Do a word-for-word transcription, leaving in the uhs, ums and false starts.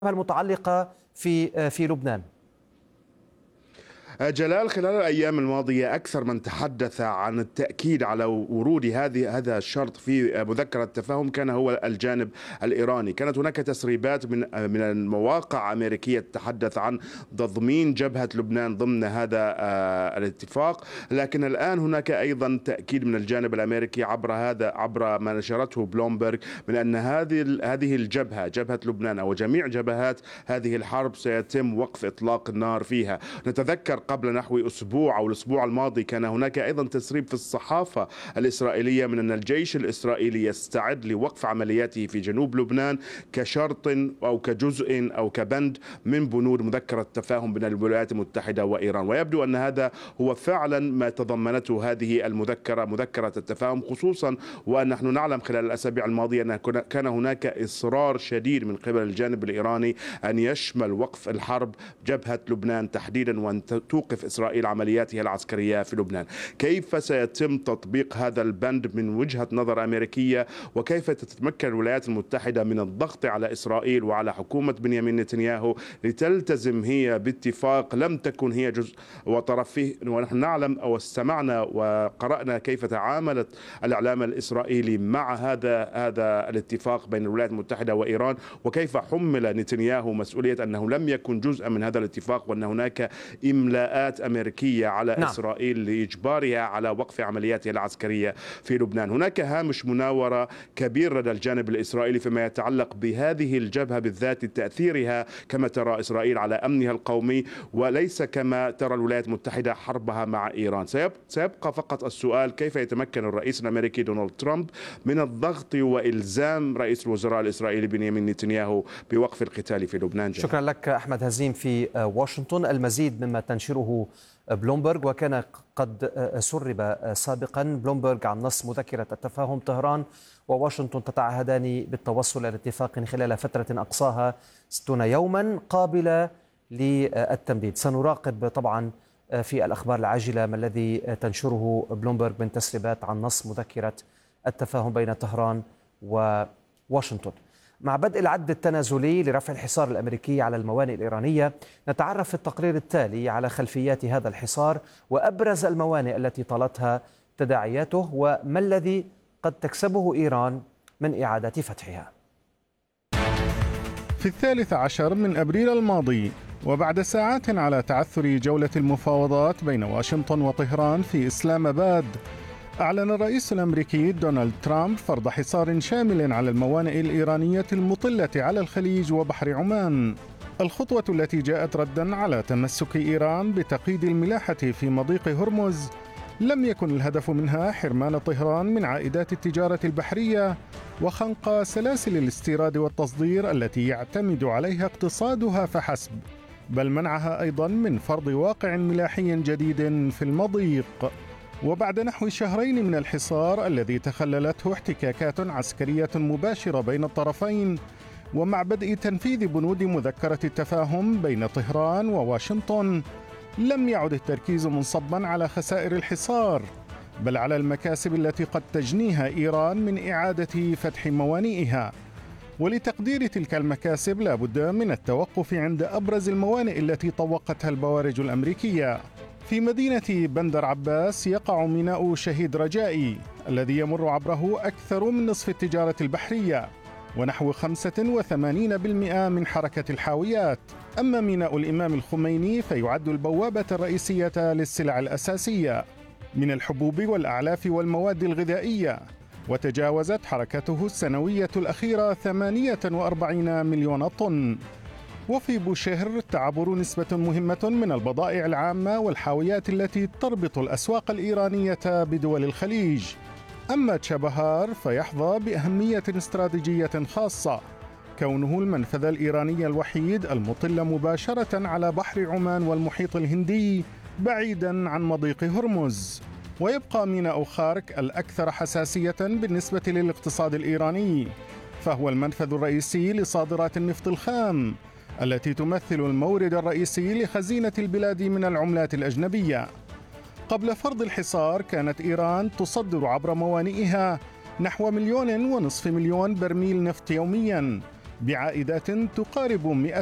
المتعلقة في في لبنان. جلال، خلال الأيام الماضية أكثر من تحدث عن التأكيد على ورود هذه هذا الشرط في مذكرة التفاهم كان هو الجانب الإيراني. كانت هناك تسريبات من من المواقع الأمريكية تتحدث عن تضمين جبهة لبنان ضمن هذا الاتفاق، لكن الآن هناك أيضا تأكيد من الجانب الأمريكي عبر هذا عبر ما نشرته بلومبرغ من أن هذه هذه الجبهة جبهة لبنان أو جميع جبهات هذه الحرب سيتم وقف إطلاق النار فيها. نتذكر قبل نحو أسبوع أو الأسبوع الماضي كان هناك أيضا تسريب في الصحافة الإسرائيلية من أن الجيش الإسرائيلي يستعد لوقف عملياته في جنوب لبنان كشرط أو كجزء أو كبند من بنود مذكرة التفاهم بين الولايات المتحدة وإيران. ويبدو أن هذا هو فعلا ما تضمنته هذه المذكرة مذكرة التفاهم، خصوصا وأن نحن نعلم خلال الأسابيع الماضية أن كان هناك إصرار شديد من قبل الجانب الإيراني أن يشمل وقف الحرب جبهة لبنان تحديدا وأن توقف إسرائيل عملياتها العسكرية في لبنان. كيف سيتم تطبيق هذا البند من وجهة نظر أمريكية، وكيف تتمكن الولايات المتحدة من الضغط على إسرائيل وعلى حكومة بنيامين نتنياهو لتلتزم هي باتفاق لم تكن هي جزء وطرف فيه؟ ونحن نعلم أو استمعنا وقرأنا كيف تعاملت الإعلام الإسرائيلي مع هذا هذا الاتفاق بين الولايات المتحدة وإيران، وكيف حمل نتنياهو مسؤولية أنه لم يكن جزءا من هذا الاتفاق وأن هناك إملاءات أمريكية على نعم. إسرائيل لإجبارها على وقف عملياتها العسكرية في لبنان. هناك هامش مناورة كبير لدى الجانب الإسرائيلي فيما يتعلق بهذه الجبهة بالذات، تأثيرها كما ترى إسرائيل على أمنها القومي، وليس كما ترى الولايات المتحدة حربها مع إيران. سيبقى فقط السؤال كيف يتمكن الرئيس الأمريكي دونالد ترامب من الضغط وإلزام رئيس الوزراء الإسرائيلي بنيامين نتنياهو بوقف القتال في لبنان. جميل. شكرا لك أحمد هزيم في واشنطن. المزيد مما تنشره بلومبرغ، وكان قد سرب سابقا بلومبرغ عن نص مذكرة التفاهم. طهران وواشنطن تتعهدان بالتوصل إلى اتفاق خلال فترة أقصاها ستون يوما قابلة للتمديد. سنراقب طبعا في الأخبار العاجلة ما الذي تنشره بلومبرغ من تسريبات عن نص مذكرة التفاهم بين طهران وواشنطن. مع بدء العد التنازلي لرفع الحصار الأمريكي على الموانئ الإيرانية، نتعرف في التقرير التالي على خلفيات هذا الحصار وأبرز الموانئ التي طالتها تداعياته، وما الذي قد تكسبه إيران من إعادة فتحها. في الثالث عشر من أبريل الماضي، وبعد ساعات على تعثر جولة المفاوضات بين واشنطن وطهران في إسلام آباد، أعلن الرئيس الأمريكي دونالد ترامب فرض حصار شامل على الموانئ الإيرانية المطلة على الخليج وبحر عمان. الخطوة التي جاءت رداً على تمسك إيران بتقييد الملاحة في مضيق هرمز لم يكن الهدف منها حرمان طهران من عائدات التجارة البحرية وخنق سلاسل الاستيراد والتصدير التي يعتمد عليها اقتصادها فحسب، بل منعها أيضاً من فرض واقع ملاحي جديد في المضيق. وبعد نحو شهرين من الحصار الذي تخللته احتكاكات عسكرية مباشرة بين الطرفين، ومع بدء تنفيذ بنود مذكرة التفاهم بين طهران وواشنطن، لم يعد التركيز منصبا على خسائر الحصار، بل على المكاسب التي قد تجنيها إيران من إعادة فتح موانئها. ولتقدير تلك المكاسب لا بد من التوقف عند أبرز الموانئ التي طوقتها البوارج الأمريكية. في مدينة بندر عباس يقع ميناء شهيد رجائي الذي يمر عبره أكثر من نصف التجارة البحرية ونحو خمسة وثمانين بالمئة من حركة الحاويات. أما ميناء الإمام الخميني فيعد البوابة الرئيسية للسلع الأساسية من الحبوب والأعلاف والمواد الغذائية، وتجاوزت حركته السنوية الأخيرة ثمانية وأربعين مليون طن. وفي بوشهر تعبر نسبة مهمة من البضائع العامة والحاويات التي تربط الأسواق الإيرانية بدول الخليج. أما تشابهار فيحظى بأهمية استراتيجية خاصة، كونه المنفذ الإيراني الوحيد المطل مباشرة على بحر عمان والمحيط الهندي بعيداً عن مضيق هرمز. ويبقى ميناء خارك الأكثر حساسية بالنسبة للاقتصاد الإيراني، فهو المنفذ الرئيسي لصادرات النفط الخام التي تمثل المورد الرئيسي لخزينة البلاد من العملات الأجنبية. قبل فرض الحصار كانت إيران تصدر عبر موانئها نحو مليون ونصف مليون برميل نفط يومياً، بعائدات تقارب مئة